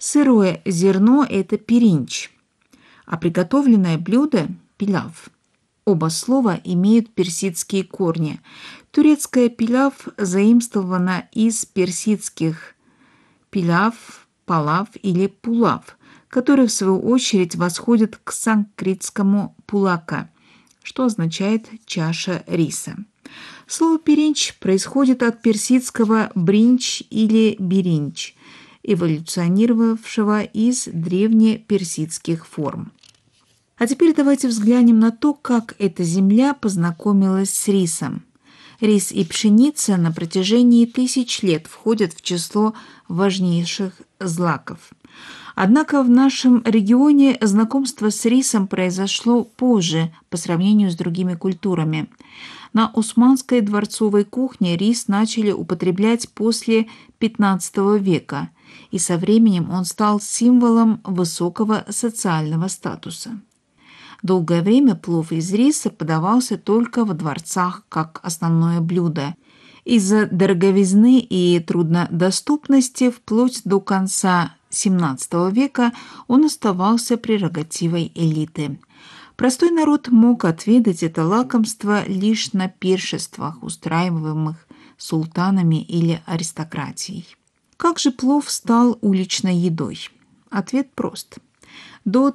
Сырое зерно – это пиринч, а приготовленное блюдо – пиляв. Оба слова имеют персидские корни. Турецкое пиляв заимствовано из персидских пиляв, палав или пулав, который в свою очередь восходит к санскритскому пулака, что означает чаша риса. Слово «пиринч» происходит от персидского бринч или биринч, эволюционировавшего из древнеперсидских форм. А теперь давайте взглянем на то, как эта земля познакомилась с рисом. Рис и пшеница на протяжении тысяч лет входят в число важнейших злаков. Однако в нашем регионе знакомство с рисом произошло позже по сравнению с другими культурами. На османской дворцовой кухне рис начали употреблять после XV века, и со временем он стал символом высокого социального статуса. Долгое время плов из риса подавался только во дворцах как основное блюдо. Из-за дороговизны и труднодоступности вплоть до конца XVII века он оставался прерогативой элиты. Простой народ мог отведать это лакомство лишь на пиршествах, устраиваемых султанами или аристократией. Как же плов стал уличной едой? Ответ прост. До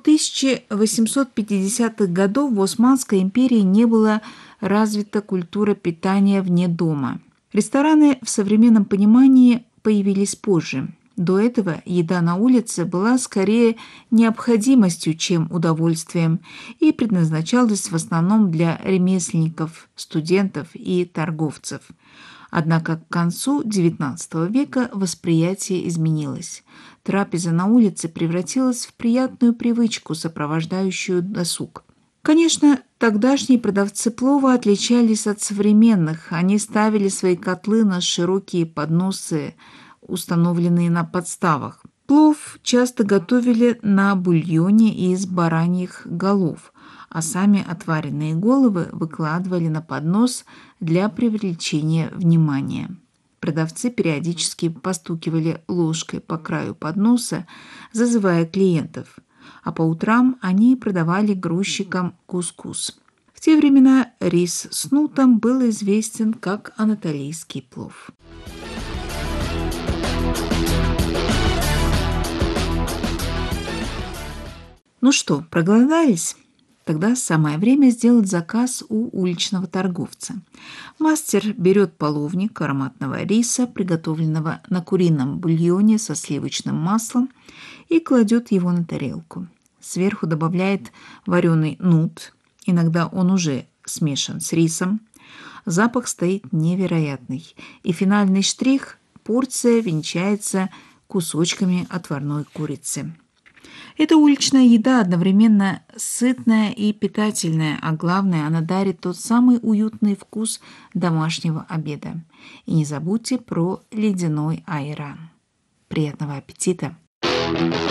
1850-х годов в Османской империи не была развита культура питания вне дома. Рестораны в современном понимании появились позже. До этого еда на улице была скорее необходимостью, чем удовольствием, и предназначалась в основном для ремесленников, студентов и торговцев. Однако к концу XIX века восприятие изменилось. Трапеза на улице превратилась в приятную привычку, сопровождающую досуг. Конечно, тогдашние продавцы плова отличались от современных. Они ставили свои котлы на широкие подносы, установленные на подставах. Плов часто готовили на бульоне из бараньих голов, а сами отваренные головы выкладывали на поднос для привлечения внимания. Продавцы периодически постукивали ложкой по краю подноса, зазывая клиентов, а по утрам они продавали грузчикам кускус. В те времена рис с нутом был известен как анатолийский плов. Ну что, проголодались? Тогда самое время сделать заказ у уличного торговца. Мастер берет половник ароматного риса, приготовленного на курином бульоне со сливочным маслом, и кладет его на тарелку. Сверху добавляет вареный нут, иногда он уже смешан с рисом. Запах стоит невероятный, и финальный штрих – порция венчается кусочками отварной курицы. Эта уличная еда одновременно сытная и питательная, а главное, она дарит тот самый уютный вкус домашнего обеда. И не забудьте про ледяной айран. Приятного аппетита!